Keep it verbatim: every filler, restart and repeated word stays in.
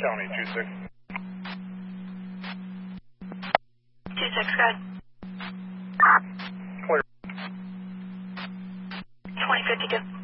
County two six. two six, go ahead. Clear. twenty fifty-two.